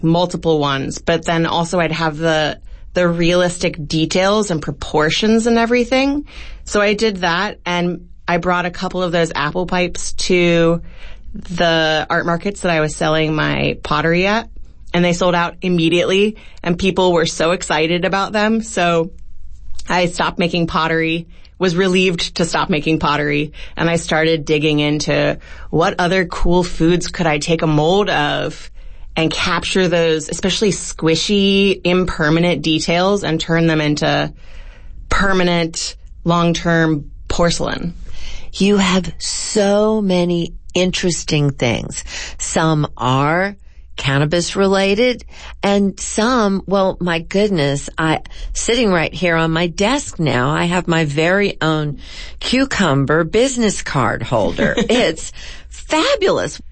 multiple ones, but then also I'd have the realistic details and proportions and everything. So I did that, and I brought a couple of those apple pipes to the art markets that I was selling my pottery at, and they sold out immediately, and people were so excited about them. So I stopped making pottery, was relieved to stop making pottery, and I started digging into what other cool foods could I take a mold of and capture those, especially squishy, impermanent details, and turn them into permanent, long-term porcelain. You have so many interesting things. Some are cannabis related, and some, well, my goodness, sitting right here on my desk now, I have my very own cucumber business card holder. It's fabulous.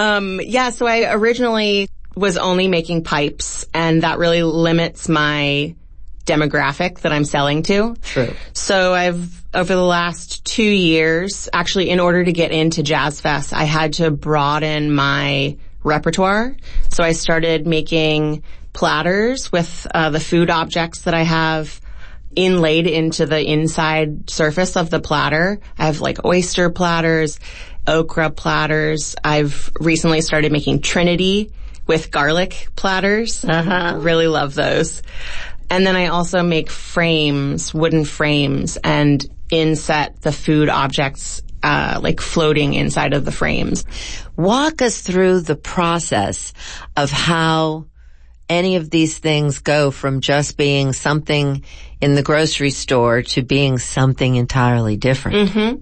So I originally was only making pipes, and that really limits my demographic that I'm selling to. True. So over the last 2 years, actually, in order to get into Jazz Fest, I had to broaden my repertoire. So I started making platters with the food objects that I have inlaid into the inside surface of the platter. I have like oyster platters, okra platters. I've recently started making Trinity with garlic platters. Really love those. And then I also make frames, wooden frames, and inset the food objects like floating inside of the frames. Walk us through the process of how any of these things go from just being something in the grocery store to being something entirely different.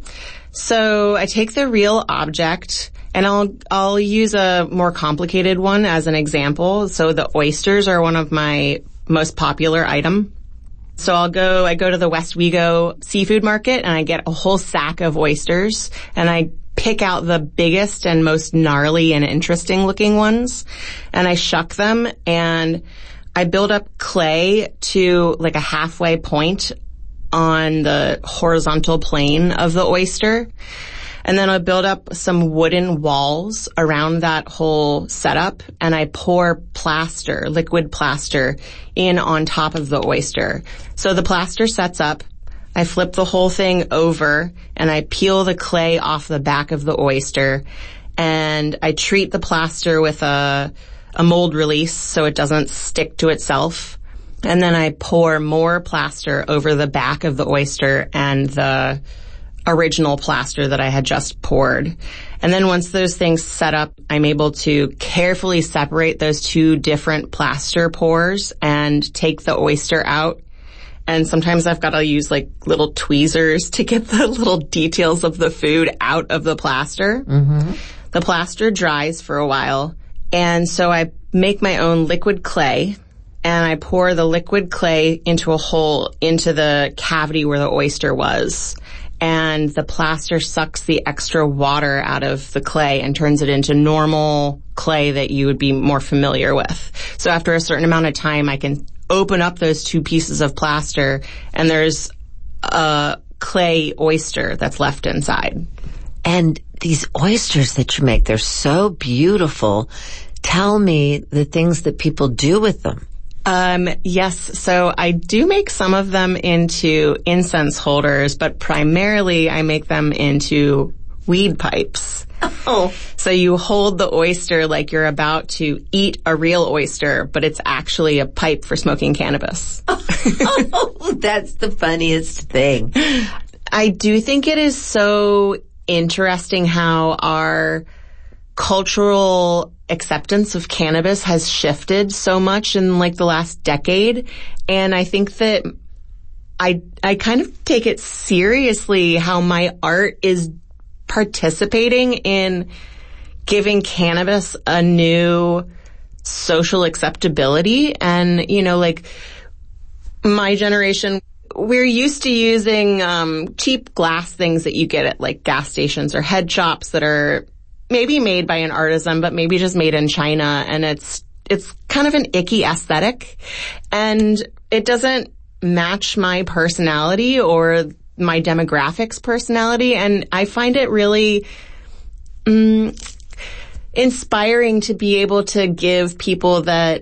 So I take the real object, and I'll use a more complicated one as an example. So the oysters are one of my most popular item. So I go to the Westwego seafood market, and I get a whole sack of oysters, and I pick out the biggest and most gnarly and interesting looking ones, and I shuck them, and I build up clay to like a halfway point on the horizontal plane of the oyster. And then I build up some wooden walls around that whole setup, and I pour plaster, liquid plaster, in on top of the oyster. So the plaster sets up, I flip the whole thing over, and I peel the clay off the back of the oyster, and I treat the plaster with a mold release so it doesn't stick to itself. And then I pour more plaster over the back of the oyster and the original plaster that I had just poured. And then once those things set up, I'm able to carefully separate those two different plaster pours and take the oyster out. And sometimes I've got to use like little tweezers to get the little details of the food out of the plaster. The plaster dries for a while, and so I make my own liquid clay, and I pour the liquid clay into a hole into the cavity where the oyster was. And the plaster sucks the extra water out of the clay and turns it into normal clay that you would be more familiar with. So after a certain amount of time, I can open up those two pieces of plaster, and there's a clay oyster that's left inside. And these oysters that you make, they're so beautiful. Tell me the things that people do with them. Yes. So I do make some of them into incense holders, but primarily I make them into weed pipes. Oh. So you hold the oyster like you're about to eat a real oyster, but it's actually a pipe for smoking cannabis. Oh, that's the funniest thing. I do think it is so interesting how our cultural acceptance of cannabis has shifted so much in like the last decade. And I think that I kind of take it seriously how my art is participating in giving cannabis a new social acceptability. And, you know, like my generation, we're used to using cheap glass things that you get at like gas stations or head shops that are maybe made by an artisan, but maybe just made in China. And it's kind of an icky aesthetic, and it doesn't match my personality or my demographics personality. And I find it really inspiring to be able to give people that